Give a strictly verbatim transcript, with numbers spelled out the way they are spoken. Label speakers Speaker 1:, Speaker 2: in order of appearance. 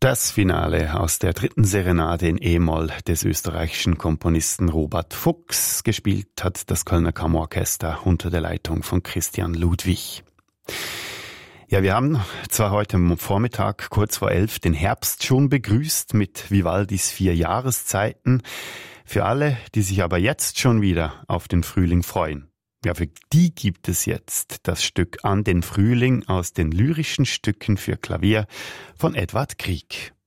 Speaker 1: Das Finale aus der dritten Serenade in E-Moll des österreichischen Komponisten Robert Fuchs. Gespielt hat das Kölner Kammerorchester unter der Leitung von Christian Ludwig. Ja, wir haben zwar heute am Vormittag kurz vor elf den Herbst schon begrüßt mit Vivaldis vier Jahreszeiten. Für alle, die sich aber jetzt schon wieder auf den Frühling freuen. Ja, für die gibt es jetzt das Stück An den Frühling aus den lyrischen Stücken für Klavier von Edvard Grieg.